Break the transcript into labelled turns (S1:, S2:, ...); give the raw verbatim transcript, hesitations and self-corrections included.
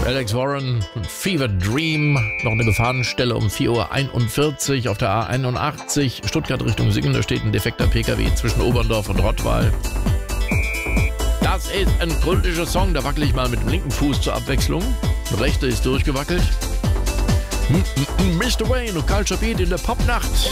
S1: Alex Warren und Fever Dream. Noch eine Gefahrenstelle um vier Uhr einundvierzig auf der A einundachtzig. Stuttgart Richtung Singen, da steht ein defekter P K W zwischen Oberndorf und Rottweil. Das ist ein kultischer Song, da wackel ich mal mit dem linken Fuß zur Abwechslung. Der rechte ist durchgewackelt. Mister Wayne und Culture Beat in der Popnacht.